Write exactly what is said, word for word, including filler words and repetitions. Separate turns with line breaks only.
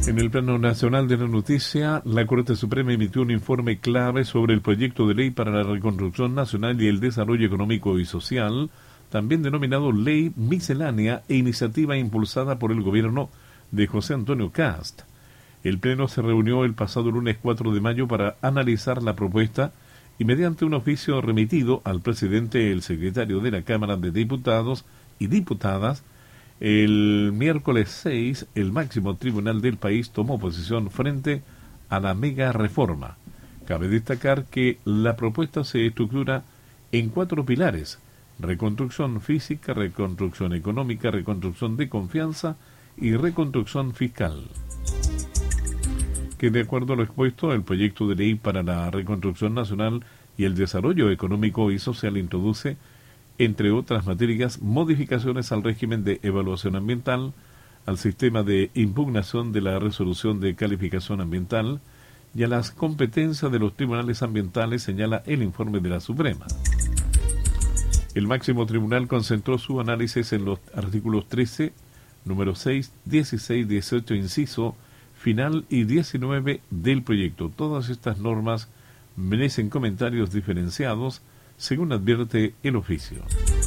En el plano nacional de la noticia, la Corte Suprema emitió un informe clave sobre el proyecto de ley para la reconstrucción nacional y el desarrollo económico y social, también denominado Ley Miscelánea e iniciativa impulsada por el gobierno de José Antonio Kast. El Pleno se reunió el pasado lunes cuatro de mayo para analizar la propuesta y mediante un oficio remitido al presidente, el secretario de la Cámara de Diputados y Diputadas, el miércoles seis, el máximo tribunal del país tomó posición frente a la mega reforma. Cabe destacar que la propuesta se estructura en cuatro pilares: reconstrucción física, reconstrucción económica, reconstrucción de confianza y reconstrucción fiscal. Que de acuerdo a lo expuesto, el proyecto de ley para la reconstrucción nacional y el desarrollo económico y social introduce, entre otras materias, modificaciones al régimen de evaluación ambiental, al sistema de impugnación de la resolución de calificación ambiental y a las competencias de los tribunales ambientales, señala el informe de la Suprema. El máximo tribunal concentró su análisis en los artículos trece, número seis, dieciséis, dieciocho, inciso final y diecinueve del proyecto. Todas estas normas merecen comentarios diferenciados, según advierte el oficio.